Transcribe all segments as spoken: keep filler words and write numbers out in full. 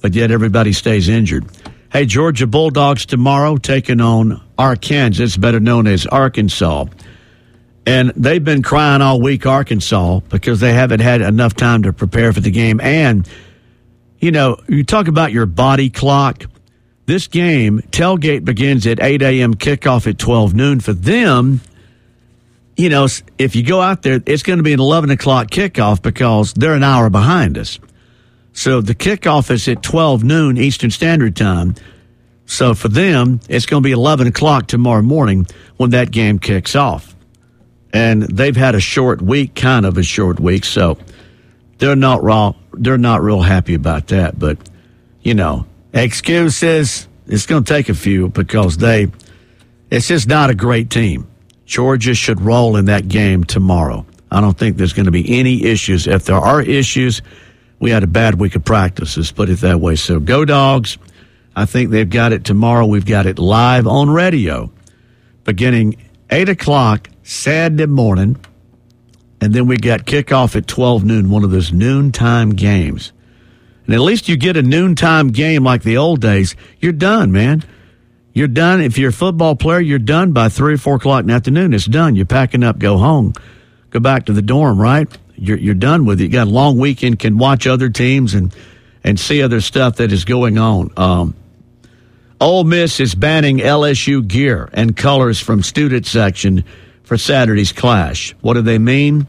but yet everybody stays injured. Hey, Georgia Bulldogs tomorrow taking on Arkansas, better known as Arkansas. And they've been crying all week, Arkansas, because they haven't had enough time to prepare for the game. And, you know, you talk about your body clock. This game, tailgate begins at eight a.m., kickoff at twelve noon. For them, you know, if you go out there, it's going to be an eleven o'clock kickoff because they're an hour behind us. So the kickoff is at twelve noon Eastern Standard Time. So for them, it's going to be eleven o'clock tomorrow morning when that game kicks off. And they've had a short week, kind of a short week, so they're not raw, they're not real happy about that. But, you know, excuses, it's going to take a few because they, it's just not a great team. Georgia should roll in that game tomorrow. I don't think there's going to be any issues. If there are issues, we had a bad week of practice, let's put it that way. So go Dogs. I think they've got it tomorrow. We've got it live on radio beginning eight o'clock Saturday morning. And then we got kickoff at twelve noon, one of those noontime games. And at least you get a noontime game like the old days. You're done, man. You're done. If you're a football player, you're done by three or four o'clock in the afternoon. It's done. You're packing up, go home, go back to the dorm, right? You're you're done with it. You got a long weekend, can watch other teams and, and see other stuff that is going on. Um, Ole Miss is banning L S U gear and colors from student section for Saturday's clash. What do they mean?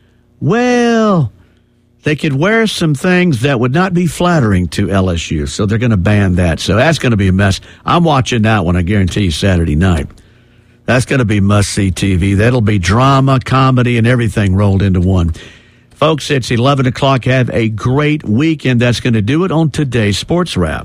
Well, they could wear some things that would not be flattering to L S U, so they're going to ban that. So that's going to be a mess. I'm watching that one, I guarantee you, Saturday night. That's going to be must-see T V. That'll be drama, comedy, and everything rolled into one. Folks, it's eleven o'clock. Have a great weekend. That's going to do it on today's Sports Wrap.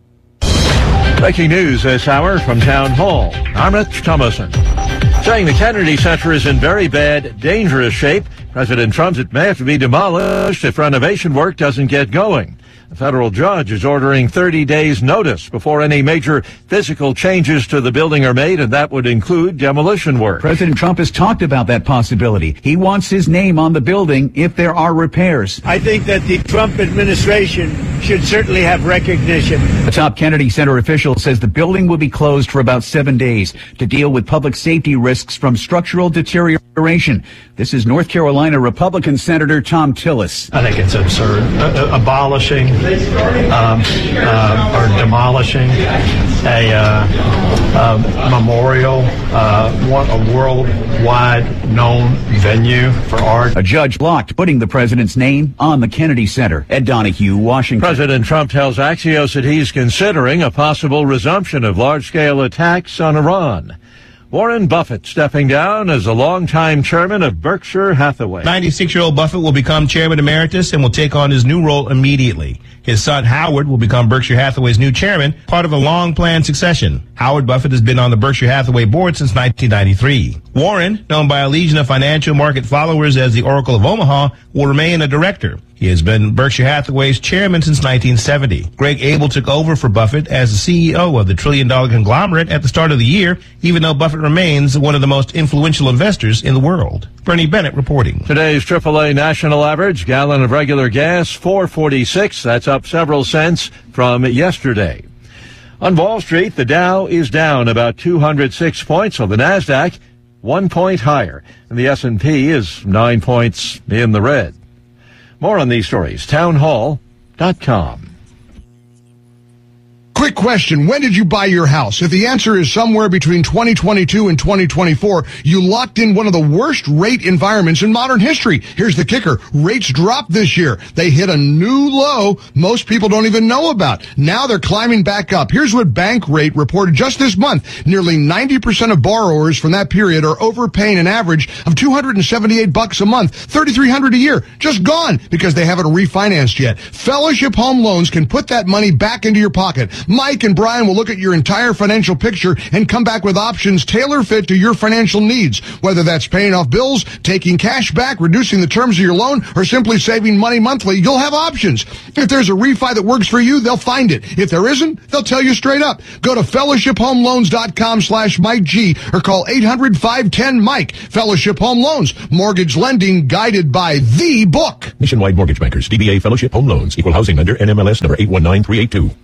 Breaking news this hour from Town Hall. I'm Rich Thomason. Saying the Kennedy Center is in very bad, dangerous shape. President Trump, it may have to be demolished if renovation work doesn't get going. A federal judge is ordering thirty days notice before any major physical changes to the building are made, and that would include demolition work. President Trump has talked about that possibility. He wants his name on the building if there are repairs. I think that the Trump administration should certainly have recognition. A top Kennedy Center official says the building will be closed for about seven days to deal with public safety risks from structural deterioration. This is North Carolina Republican Senator Thom Tillis. I think it's absurd. Uh, uh, abolishing um, uh, or demolishing a uh, uh, memorial, uh, one, a worldwide known venue for art. A judge blocked putting the president's name on the Kennedy Center. Ed Donahue, Washington. President Trump tells Axios that he's considering a possible resumption of large-scale attacks on Iran. Warren Buffett stepping down as a longtime chairman of Berkshire Hathaway. ninety-six-year-old Buffett will become chairman emeritus and will take on his new role immediately. His son, Howard, will become Berkshire Hathaway's new chairman, part of a long-planned succession. Howard Buffett has been on the Berkshire Hathaway board since nineteen ninety-three. Warren, known by a legion of financial market followers as the Oracle of Omaha, will remain a director. He has been Berkshire Hathaway's chairman since nineteen seventy. Greg Abel took over for Buffett as the C E O of the trillion-dollar conglomerate at the start of the year, even though Buffett remains one of the most influential investors in the world. Bernie Bennett reporting. Today's triple A national average, gallon of regular gas, four forty-six. That's up several cents from yesterday. On Wall Street, the Dow is down about two hundred six points, on the NASDAQ, one point higher. And the S and P is nine points in the red. More on these stories, town hall dot com. Quick question. When did you buy your house? If the answer is somewhere between twenty twenty-two and twenty twenty-four, you locked in one of the worst rate environments in modern history. Here's the kicker. Rates dropped this year. They hit a new low most people don't even know about. Now they're climbing back up. Here's what Bankrate reported just this month. Nearly ninety percent of borrowers from that period are overpaying an average of two hundred seventy-eight bucks a month, thirty-three hundred a year. Just gone because they haven't refinanced yet. Fellowship Home Loans can put that money back into your pocket. Mike and Brian will look at your entire financial picture and come back with options tailor-fit to your financial needs. Whether that's paying off bills, taking cash back, reducing the terms of your loan, or simply saving money monthly, you'll have options. If there's a refi that works for you, they'll find it. If there isn't, they'll tell you straight up. Go to fellowship home loans dot com slash Mike G or call eight hundred, five ten, Mike. Fellowship Home Loans. Mortgage lending guided by the book. Nationwide Mortgage Bankers, D B A Fellowship Home Loans, Equal Housing Lender, N M L S number eight one nine three eight two.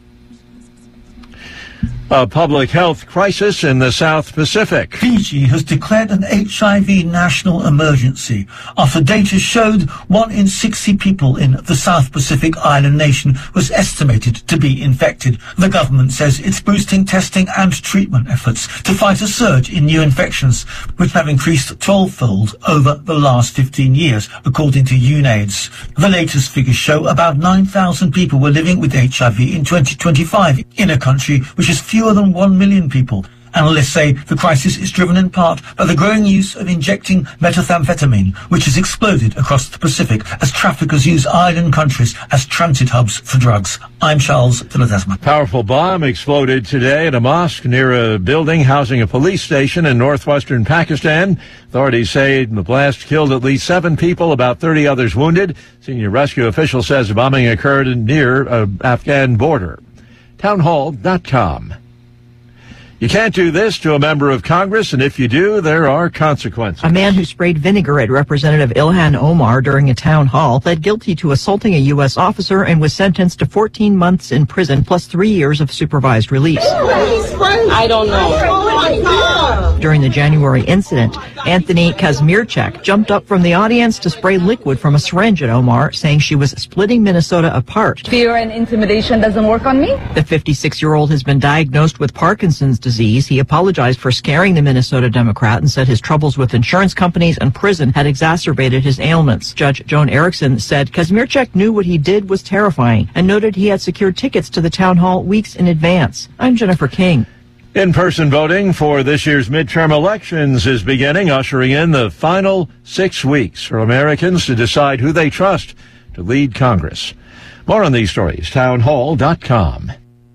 A public health crisis in the South Pacific. Fiji has declared an H I V national emergency after data showed one in sixty people in the South Pacific island nation was estimated to be infected. The government says it's boosting testing and treatment efforts to fight a surge in new infections, which have increased twelve-fold over the last fifteen years, according to UNAIDS. The latest figures show about nine thousand people were living with H I V in twenty twenty-five in a country which is fewer than one million people. Analysts say the crisis is driven in part by the growing use of injecting methamphetamine, which has exploded across the Pacific as traffickers use island countries as transit hubs for drugs. I'm Charles de Ledesma. Powerful bomb exploded today at a mosque near a building housing a police station in northwestern Pakistan. Authorities say the blast killed at least seven people, about thirty others wounded. Senior rescue official says the bombing occurred near an Afghan border. townhall dot com. You can't do this to a member of Congress, and if you do, there are consequences. A man who sprayed vinegar at Representative Ilhan Omar during a town hall pled guilty to assaulting a U S officer and was sentenced to fourteen months in prison plus three years of supervised release. I don't know. During the January incident, Anthony Kazmierczak jumped up from the audience to spray liquid from a syringe at Omar, saying she was splitting Minnesota apart. Fear and intimidation doesn't work on me? The fifty-six-year-old has been diagnosed with Parkinson's disease. He apologized for scaring the Minnesota Democrat and said his troubles with insurance companies and prison had exacerbated his ailments. Judge Joan Erickson said Kazmierczak knew what he did was terrifying and noted he had secured tickets to the town hall weeks in advance. I'm Jennifer King. In-person voting for this year's midterm elections is beginning, ushering in the final six weeks for Americans to decide who they trust to lead Congress. More on these stories, townhall dot com.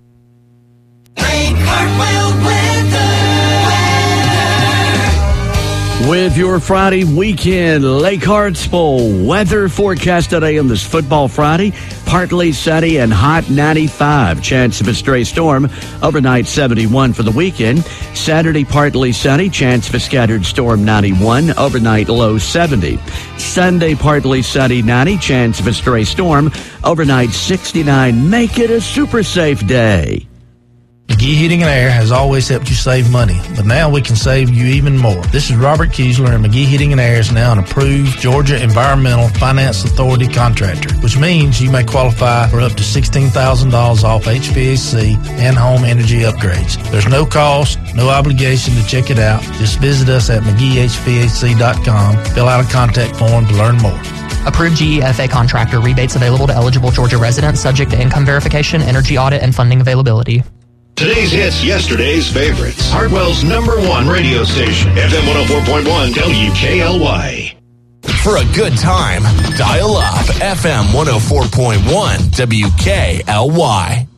With your Friday weekend Lake Hartsville weather forecast today on this Football Friday, partly sunny and hot ninety-five. Chance of a stray storm, overnight seventy-one for the weekend. Saturday, partly sunny, chance of a scattered storm ninety-one, overnight low seventy. Sunday, partly sunny ninety, chance of a stray storm, overnight sixty-nine. Make it a super safe day. McGee Heating and Air has always helped you save money, but now we can save you even more. This is Robert Kiesler, and McGee Heating and Air is now an approved Georgia Environmental Finance Authority contractor, which means you may qualify for up to sixteen thousand dollars off H V A C and home energy upgrades. There's no cost, no obligation to check it out. Just visit us at McGee H V A C dot com, fill out a contact form to learn more. Approved G E F A contractor. Rebates available to eligible Georgia residents, subject to income verification, energy audit, and funding availability. Today's hits, yesterday's favorites. Hartwell's number one radio station, F M one oh four point one W K L Y. For a good time, dial up F M one oh four point one W K L Y.